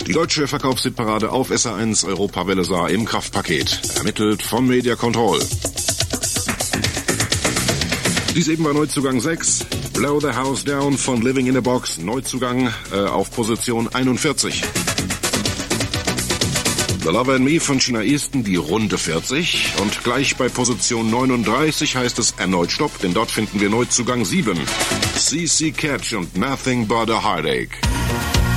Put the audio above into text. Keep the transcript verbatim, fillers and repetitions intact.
Die deutsche Verkaufshitparade auf S R eins Europawelle sah im Kraftpaket. Ermittelt von Media Control. Dies eben war Neuzugang sechs. Blow the House Down von Living in a Box. Neuzugang äh, auf Position einundvierzig. The Lover and Me von China Easton, die Runde vierzig. Und gleich bei Position neununddreißig heißt es erneut Stopp, denn dort finden wir Neuzugang sieben. C C Catch und Nothing But a Heartache.